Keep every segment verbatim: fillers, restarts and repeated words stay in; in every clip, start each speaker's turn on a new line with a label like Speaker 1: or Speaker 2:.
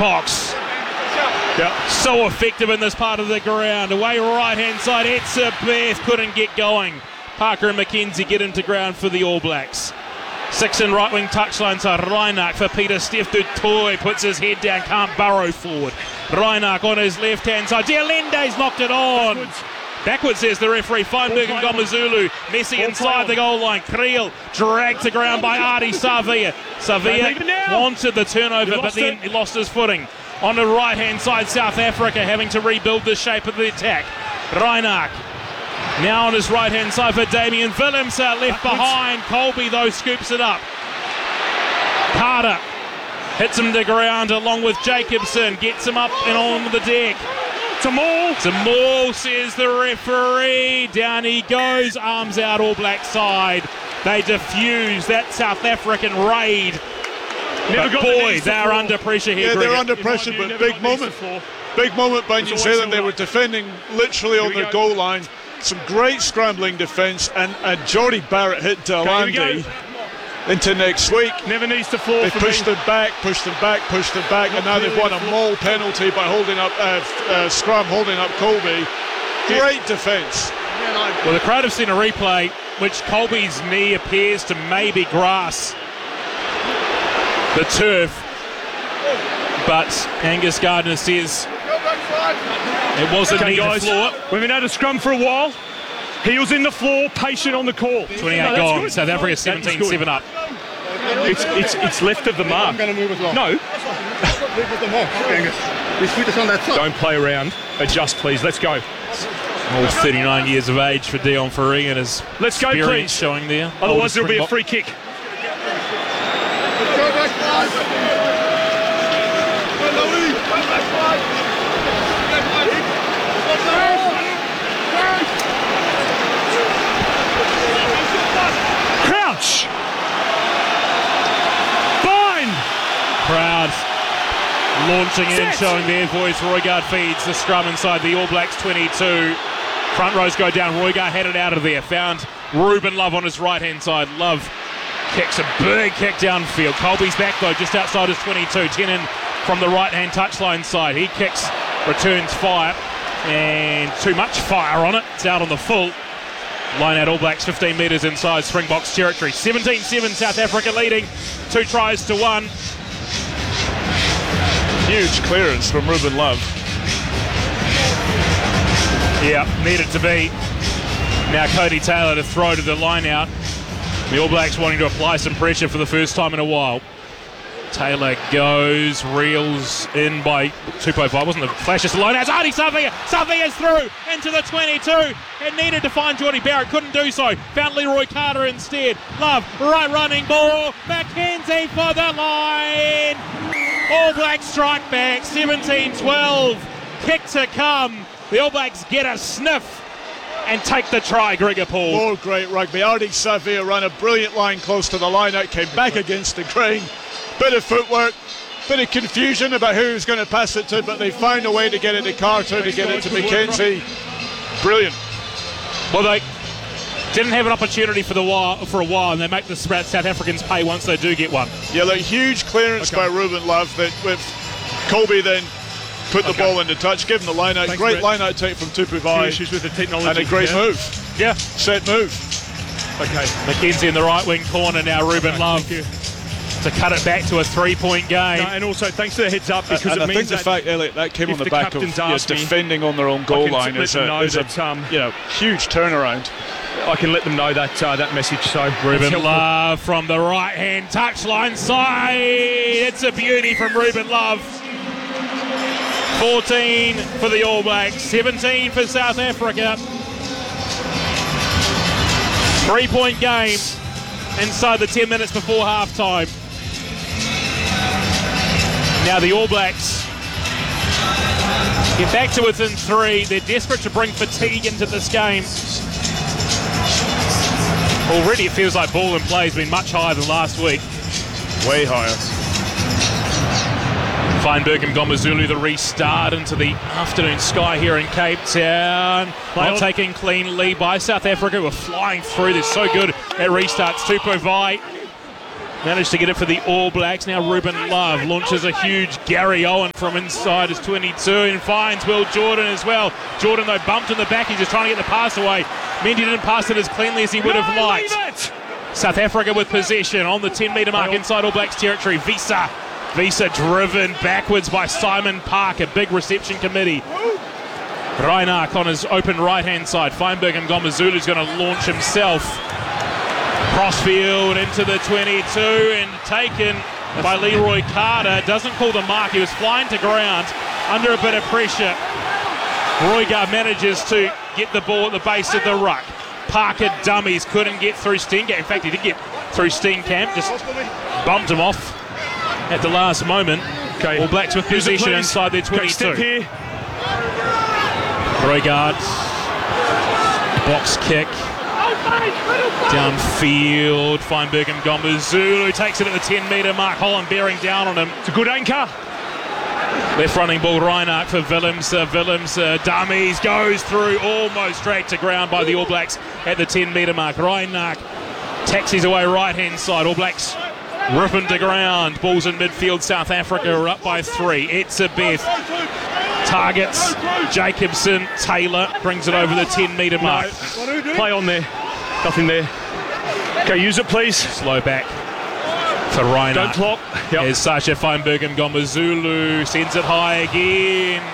Speaker 1: Cox.
Speaker 2: Yeah.
Speaker 1: So effective in this part of the ground. Away right-hand side, Etzebeth couldn't get going. Parker and McKenzie get into ground for the All Blacks. Six in right-wing touchline side. Reinach for Peter. Steph du Toit puts his head down, can't burrow forward. Reinach on his left-hand side. Dealende's knocked it on. Backwards, Backwards says the referee. Feinberg and Gomazulu. Messi Ball inside the goal line. Creel dragged to ground by Artie Savia. Savia wanted the turnover, but then he lost his footing. On the right-hand side, South Africa having to rebuild the shape of the attack. Reinach now on his right-hand side for Damien Willems, uh, left behind. Colby, though, scoops it up. Carter hits him to ground along with Jacobson. Gets him up and on the deck. It's a maul. It's a maul, says the referee. Down he goes, arms out, All Black side. They diffuse that South African raid. Never but boy, they're under pressure here.
Speaker 3: Yeah,
Speaker 1: Greg.
Speaker 3: they're under pressure, but big moment. Big moment by New Zealand. They were defending literally on their goal line. Some great scrambling defence, and, and Jordie Barrett hit De'Lande into next week.
Speaker 2: Never needs to fall.
Speaker 3: They
Speaker 2: for
Speaker 3: pushed
Speaker 2: me.
Speaker 3: them back, pushed them back, pushed them back, and now they've won a maul penalty by holding up uh, uh, scrum, holding up Colby. Great defence.
Speaker 1: Well, the crowd have seen a replay, which Colby's knee appears to maybe grass the turf, but Angus Gardner says it wasn't
Speaker 2: okay,
Speaker 1: near
Speaker 2: guys,
Speaker 1: the floor.
Speaker 2: We've been at a scrum for a while. Heels in the floor, patient on the call.
Speaker 1: twenty-eight no, gone. South Africa seventeen seven up.
Speaker 2: It's it's it's left of the mark.
Speaker 4: I'm going to move as well.
Speaker 2: No.
Speaker 4: Move with the mark. Angus. His feet is on that side.
Speaker 2: Don't play around. Adjust, please. Let's go.
Speaker 1: All thirty-nine years of age for Dion Fourie and his
Speaker 2: Let's go,
Speaker 1: experience
Speaker 2: please.
Speaker 1: showing there.
Speaker 2: Otherwise, there'll be a free kick. Crouch. Fine.
Speaker 1: Crowd launching in, showing their voice. Roigard feeds the scrum inside the All Blacks twenty-two. Front rows go down. Roigard had it out of there. Found Ruben Love on his right-hand side. Love kicks a big kick downfield. Colby's back though, just outside his twenty-two. ten in from the right-hand touchline side. He kicks, returns fire, and too much fire on it. It's out on the full. Line out All Blacks fifteen metres inside Springboks territory. seventeen seven South Africa leading. Two tries to one.
Speaker 3: Huge clearance from Ruben Love.
Speaker 1: Yeah, needed to be. Now Cody Taylor to throw to the line out. The All Blacks wanting to apply some pressure for the first time in a while. Taylor goes, reels in by Tupou Vaa'i. Wasn't the flashes line out? Artie Savia. Savia's through into the twenty-two. It needed to find Jordie Barrett. Couldn't do so. Found Leroy Carter instead. Love, right running ball. McKenzie for the line. All Blacks strike back. seventeen twelve. Kick to come. The All Blacks get a sniff and take the try, Gregor Paul.
Speaker 3: More great rugby. Artie Savia ran a brilliant line close to the line out, came back against the grain. Bit of footwork, bit of confusion about who was going to pass it to, but they found a way to get it to Carter, to get it to McKenzie. Brilliant.
Speaker 1: Well, they didn't have an opportunity for the while, for a while, and they make the South Africans pay once they do get one.
Speaker 3: Yeah, like huge clearance okay. by Ruben Love that with Colby then put the okay. ball into touch, give him the line out. Thanks, great Brett. line out take from Tupou Vaa'i.
Speaker 2: Issues with the technology.
Speaker 3: And a great
Speaker 2: yeah.
Speaker 3: move.
Speaker 1: Yeah.
Speaker 3: Set move.
Speaker 1: Okay. McKenzie in the right wing corner now, Ruben
Speaker 2: okay,
Speaker 1: Love. To cut it back to a three-point game.
Speaker 2: No, and also thanks for the heads up, because
Speaker 3: and, and
Speaker 2: it
Speaker 3: I
Speaker 2: means
Speaker 3: think the fact, Elliot, that came on the,
Speaker 2: the
Speaker 3: back of yeah, defending on their own goal line is a, is
Speaker 2: that,
Speaker 3: a
Speaker 2: um,
Speaker 3: you know, huge turnaround.
Speaker 2: I can let them know that uh, that message. So
Speaker 1: Ruben Love from the right-hand touchline side. It's a beauty from Ruben Love. fourteen for the All Blacks, seventeen for South Africa. Three-point game inside the ten minutes before half-time. Now the All Blacks get back to within three. They're desperate to bring fatigue into this game. Already it feels like ball in play has been much higher than last week.
Speaker 3: Way higher.
Speaker 1: Feinberg and Gomazulu, the restart into the afternoon sky here in Cape Town. Not taking clean lead by South Africa. We're flying through. They're so good at restarts. Tupou Vaa'i Managed to get it for the All Blacks. Now Ruben Love launches a huge Gary Owen from inside his twenty-two and finds Will Jordan as well. Jordan, though, bumped in the back. He's just trying to get the pass away. Mendy didn't pass it as cleanly as he would have
Speaker 2: No,
Speaker 1: liked.
Speaker 2: leave it!
Speaker 1: South Africa with possession on the ten metre mark inside All Blacks territory. Visa. Visa driven backwards by Simon Parker. Big reception committee. Reinach on his open right-hand side. Feinberg and Ngomazulu's going to launch himself. Crossfield into the twenty-two and taken by Leroy Carter. Doesn't call the mark. He was flying to ground under a bit of pressure. Roygaard manages to get the ball at the base of the ruck. Parker dummies, couldn't get through Steenkamp. In fact, he did get through Steenkamp, just bumped him off at the last moment.
Speaker 2: Okay.
Speaker 1: All Blacks with
Speaker 2: Use it,
Speaker 1: possession
Speaker 2: please.
Speaker 1: inside their
Speaker 2: Okay,
Speaker 1: twenty-two.
Speaker 2: step here.
Speaker 1: Roygaard, box kick, downfield. Feinberg and Ngomazulu takes it at the ten metre mark. Holland bearing down on him.
Speaker 2: It's a good anchor.
Speaker 1: Left running ball, Reinach for Willems. Uh, Willems uh, dummies, goes through, almost dragged to ground by the All Blacks at the ten metre mark. Reinach taxis away right hand side. All Blacks ripping to ground. Balls in midfield. South Africa are up by three. Etzebeth targets Jacobson. Taylor brings it over the ten metre mark.
Speaker 2: No. Play on there. Nothing there. Okay, use it, please.
Speaker 1: Slow back for Reinach.
Speaker 2: Don't clock. Yep.
Speaker 1: As Sasha Feinberg and Ngomazulu sends it high again.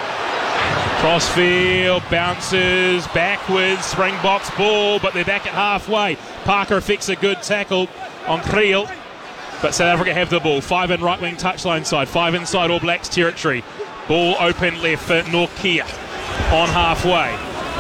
Speaker 1: Crossfield bounces backwards, Springboks ball, but they're back at halfway. Parker affects a good tackle on Kriel, but South Africa have the ball. Five in right wing touchline side, five inside All Blacks territory. Ball open left for Norkia on halfway.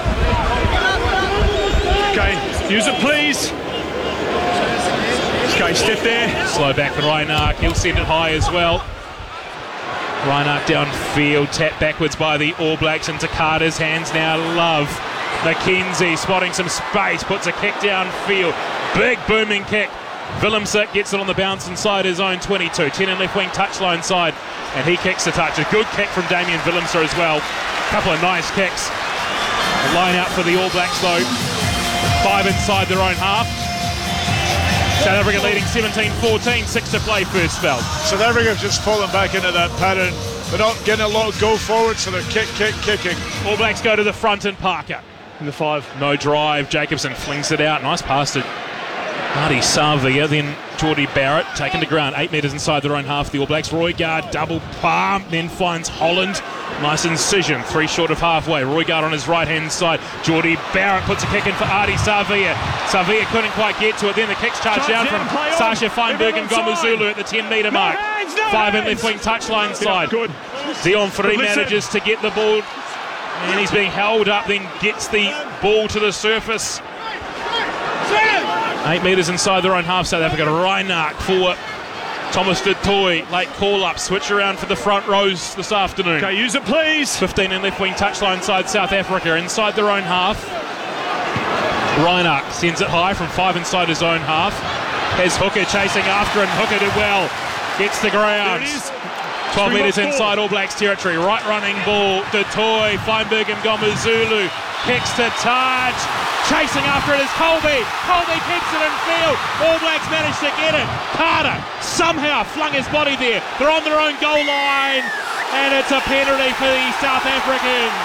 Speaker 2: Okay, use it, please. Okay, step there.
Speaker 1: Slow back for Reinach, he'll send it high as well. Reinach downfield, tap backwards by the All Blacks into Carter's hands now. Love. McKenzie spotting some space, puts a kick downfield. Big booming kick. Willemse gets it on the bounce inside his own twenty-two. ten in left wing touchline side, and he kicks the touch. A good kick from Damien Willemse as well. A couple of nice kicks. A line out for the All Blacks though. Five inside their own half. South Africa leading seventeen fourteen, six to play first spell.
Speaker 3: South Africa have just fallen back into that pattern. They're not getting a lot of go forward, so they're kick, kick, kicking.
Speaker 1: All Blacks go to the front and Parker.
Speaker 2: In the five.
Speaker 1: No drive. Jacobson flings it out. Nice pass to Adi Savia. Then Geordie Barrett taken to ground. Eight metres inside their own half. The All Blacks. Roygaard double palm. Then finds Holland. Nice incision. Three short of halfway. Roygaard on his right hand side. Geordie Barrett puts a kick in for Adi Savia. Savia couldn't quite get to it. Then the kick's charged down from Sasha Feinberg and Ngomazulu at the ten metre mark.
Speaker 2: hands, no
Speaker 1: Five in
Speaker 2: hands.
Speaker 1: left wing touchline side.
Speaker 2: Good.
Speaker 1: Dion Free
Speaker 2: Listen.
Speaker 1: manages to get the ball. And he's being held up, then gets the ball to the surface. Eight metres inside their own half, South Africa. Reinach for Thomas du Toit. Late call-up, switch around for the front rows this afternoon.
Speaker 2: Okay, use it, please.
Speaker 1: fifteen in left wing touchline side, South Africa. Inside their own half. Reinach sends it high from five inside his own half. Has Hooker chasing after, and Hooker did well. Gets the ground.
Speaker 2: There it is.
Speaker 1: twelve metres
Speaker 2: Springboks
Speaker 1: inside All Blacks territory. Right running ball. Du Toit, Feinberg and Ngomazulu. Kicks to touch. Chasing after it is Colby. Colby kicks it in field. All Blacks managed to get it. Carter somehow flung his body there. They're on their own goal line. And it's a penalty for the South Africans.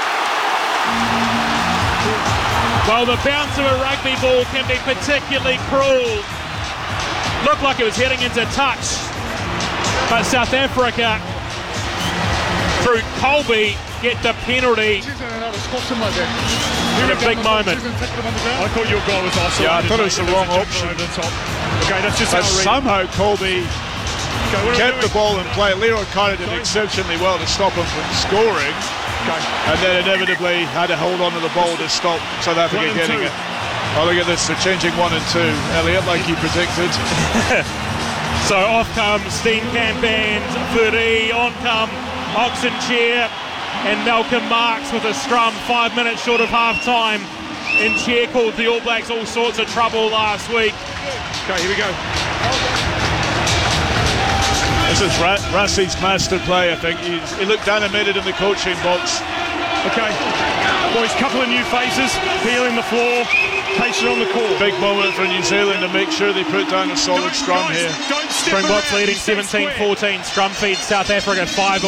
Speaker 1: Well, the bounce of a rugby ball can be particularly cruel. Looked like it was heading into touch. But South Africa, through Colby, get the penalty in a big moment.
Speaker 2: I thought your goal was awesome.
Speaker 3: Yeah, I thought it was the wrong option.
Speaker 2: Over the top. Okay, that's just
Speaker 3: But
Speaker 2: how I read it.
Speaker 3: somehow Colby
Speaker 2: Okay, what are we
Speaker 3: kept the
Speaker 2: doing?
Speaker 3: ball in play. Leroy Carter did
Speaker 2: Sorry?
Speaker 3: exceptionally well to stop him from scoring,
Speaker 2: Okay.
Speaker 3: and then inevitably had to hold on to the ball to stop South Africa
Speaker 2: One and
Speaker 3: getting
Speaker 2: two.
Speaker 3: it. Oh, look at this, they're changing one and two, Elliot, like he predicted.
Speaker 1: So off come Steenkamp and Furi, on come Oxenchair and Malcolm Marks with a scrum five minutes short of half time. And Chair called the All Blacks all sorts of trouble last week.
Speaker 2: Okay, here we go.
Speaker 3: This is Ra- Rassi's master play, I think. He, he looked animated in the coaching box.
Speaker 2: Okay. Boys, couple of new faces, healing the floor, patient on the call.
Speaker 3: Big moment for New Zealand to make sure they put down a solid
Speaker 2: Don't,
Speaker 3: scrum
Speaker 2: guys,
Speaker 3: here.
Speaker 2: Don't step
Speaker 1: Springboks
Speaker 2: around,
Speaker 1: leading
Speaker 2: stay
Speaker 1: seventeen
Speaker 2: square.
Speaker 1: fourteen. Scrum feeds South Africa five